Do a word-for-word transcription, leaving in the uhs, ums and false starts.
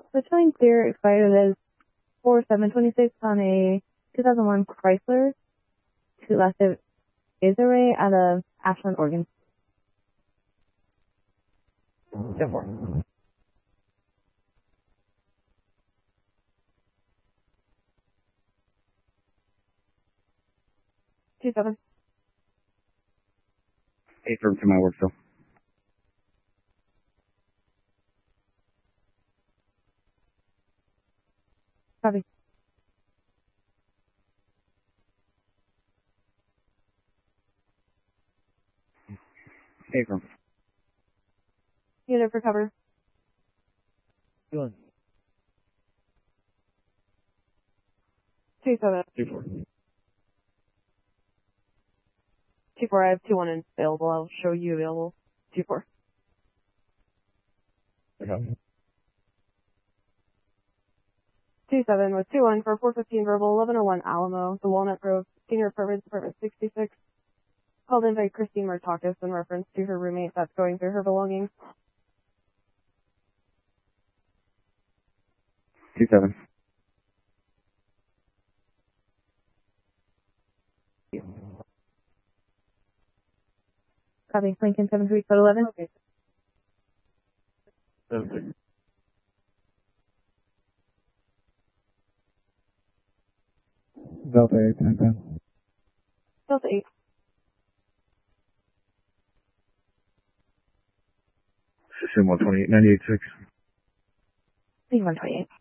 The showing clear expired as four seven twenty-six on a two thousand one Chrysler to last of Isare out of Ashland, Oregon. ten four. Two seven. Eight firm to my work, so. Copy. Eight firm. Unit for cover. Two one. Two seven. Two four. Two four. I have two one available. I'll show you available. Two four. Okay. Two seven with two one for four fifteen verbal eleven oh one Alamo, the Walnut Grove Senior Apartments, Apartment sixty-six. Called in by Christine Martakis in reference to her roommate that's going through her belongings. Two seven. Copy. Lincoln seven three code eleven. Okay. Seven six. Delta eight, ten ten. Delta eight. System one twenty-eight, ninety-eight six. Leave one twenty-eight.